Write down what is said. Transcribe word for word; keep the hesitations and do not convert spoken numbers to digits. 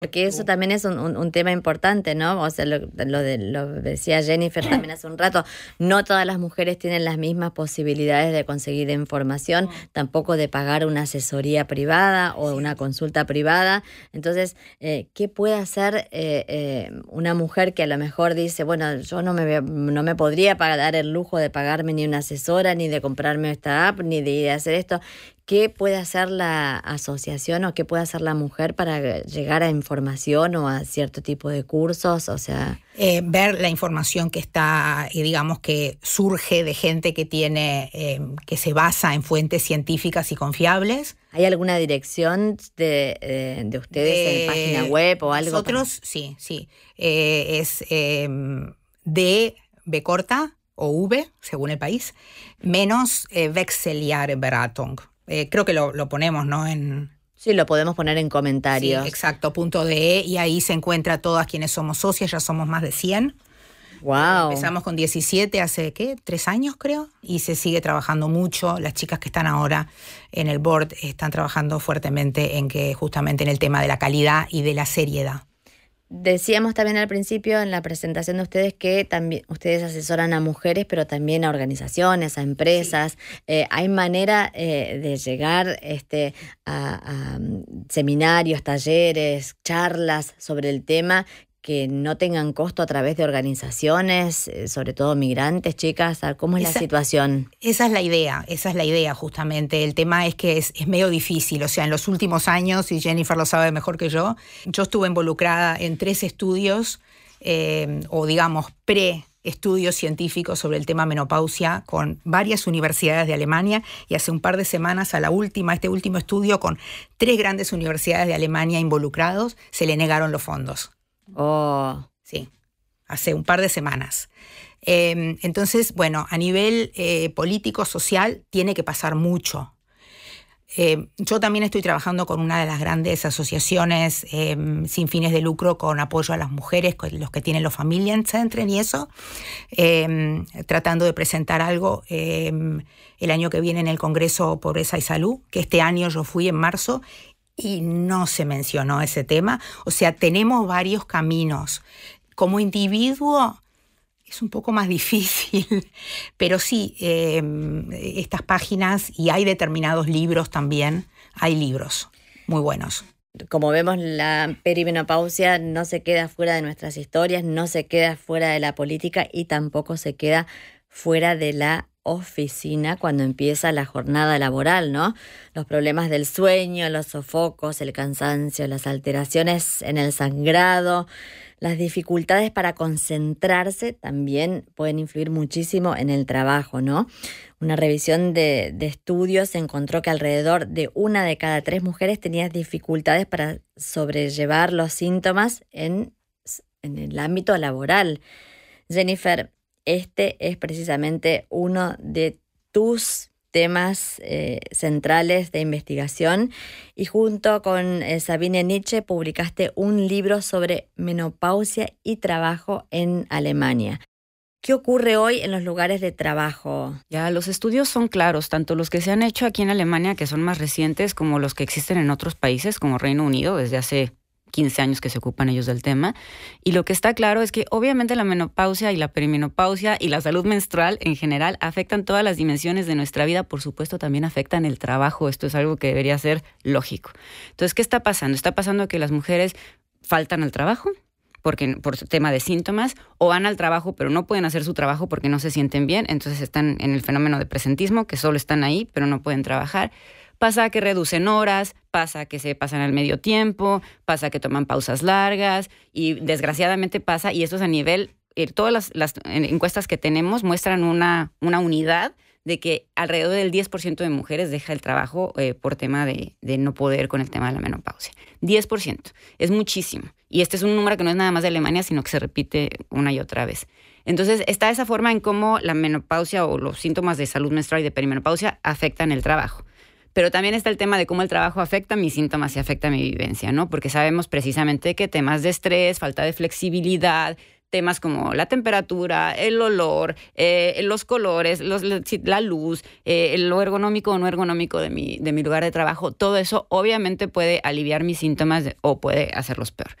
Porque eso también es un, un, un tema importante, ¿no? O sea, lo, lo, de, lo decía Jennifer también hace un rato, no todas las mujeres tienen las mismas posibilidades de conseguir información, tampoco de pagar una asesoría privada o una consulta privada. Entonces, eh, ¿qué puede hacer eh, eh, una mujer que a lo mejor dice, bueno, yo no me, no me podría pagar, dar el lujo de pagarme ni una asesora, ni de comprarme esta app, ni de ir a hacer esto? ¿Qué puede hacer la asociación o qué puede hacer la mujer para llegar a información o a cierto tipo de cursos? O sea, eh, ver la información que está, eh, digamos, que surge de gente que tiene, eh, que se basa en fuentes científicas y confiables. ¿Hay alguna dirección de, eh, de ustedes de, en página web o algo? Nosotros, para... sí, sí. Eh, es eh, D, B corta o V, según el país, menos eh, Wechseljahreberatung. Eh, creo que lo, lo ponemos, ¿no? En... Sí, lo podemos poner en comentarios. Sí, exacto, punto de, y ahí se encuentra todas quienes somos socias, ya somos más de cien. Wow. Empezamos con diecisiete hace, ¿qué? Tres años, creo, y se sigue trabajando mucho. Las chicas que están ahora en el board están trabajando fuertemente en que justamente en el tema de la calidad y de la seriedad. Decíamos también al principio en la presentación de ustedes que también ustedes asesoran a mujeres, pero también a organizaciones, a empresas. Sí. Eh, ¿Hay manera eh, de llegar este, a, a seminarios, talleres, charlas sobre el tema que no tengan costo a través de organizaciones, eh, sobre todo migrantes, chicas? ¿Cómo es esa, la situación? Esa es la idea, esa es la idea justamente. El tema es que es, es medio difícil, o sea, en los últimos años, y Jennifer lo sabe mejor que yo, yo estuve involucrada en tres estudios, eh, o digamos, pre estudios científicos sobre el tema menopausia con varias universidades de Alemania, y hace un par de semanas a la última, este último estudio con tres grandes universidades de Alemania involucrados, se le negaron los fondos. Oh, sí, hace un par de semanas. Eh, entonces, bueno, a nivel eh, político, social, tiene que pasar mucho. Eh, yo también estoy trabajando con una de las grandes asociaciones eh, sin fines de lucro con apoyo a las mujeres, con los que tienen los Familienzentren y eso, eh, tratando de presentar algo eh, el año que viene en el Congreso Pobreza y Salud, que este año yo fui en marzo, y no se mencionó ese tema. O sea, tenemos varios caminos. Como individuo es un poco más difícil, pero sí, eh, estas páginas, y hay determinados libros también, hay libros muy buenos. Como vemos, la perimenopausia no se queda fuera de nuestras historias, no se queda fuera de la política y tampoco se queda fuera de la oficina cuando empieza la jornada laboral, ¿no? Los problemas del sueño, los sofocos, el cansancio, las alteraciones en el sangrado, las dificultades para concentrarse también pueden influir muchísimo en el trabajo, ¿no? Una revisión de, de estudios encontró que alrededor de una de cada tres mujeres tenía dificultades para sobrellevar los síntomas en, en el ámbito laboral. Jennifer, este es precisamente uno de tus temas eh, centrales de investigación, y junto con eh, Sabine Nitsche publicaste un libro sobre menopausia y trabajo en Alemania. ¿Qué ocurre hoy en los lugares de trabajo? Ya, los estudios son claros, tanto los que se han hecho aquí en Alemania, que son más recientes, como los que existen en otros países, como Reino Unido, desde hace quince años que se ocupan ellos del tema. Y lo que está claro es que obviamente la menopausia y la perimenopausia y la salud menstrual en general afectan todas las dimensiones de nuestra vida. Por supuesto, también afectan el trabajo. Esto es algo que debería ser lógico. Entonces, ¿qué está pasando? Está pasando que las mujeres faltan al trabajo porque por tema de síntomas, o van al trabajo pero no pueden hacer su trabajo porque no se sienten bien. Entonces están en el fenómeno de presentismo, que solo están ahí pero no pueden trabajar. Pasa que reducen horas, pasa que se pasan al medio tiempo, pasa que toman pausas largas, y desgraciadamente pasa, y esto es a nivel, eh, todas las, las encuestas que tenemos muestran una, una unidad de que alrededor del diez por ciento de mujeres deja el trabajo eh, por tema de, de no poder con el tema de la menopausia. diez por ciento, es muchísimo. Y este es un número que no es nada más de Alemania, sino que se repite una y otra vez. Entonces, está esa forma en cómo la menopausia o los síntomas de salud menstrual y de perimenopausia afectan el trabajo. Pero también está el tema de cómo el trabajo afecta mis síntomas y afecta mi vivencia, ¿no? Porque sabemos precisamente que temas de estrés, falta de flexibilidad, temas como la temperatura, el olor, eh, los colores, los, la luz, eh, lo ergonómico o no ergonómico de mi, de mi lugar de trabajo, todo eso obviamente puede aliviar mis síntomas de, o puede hacerlos peor.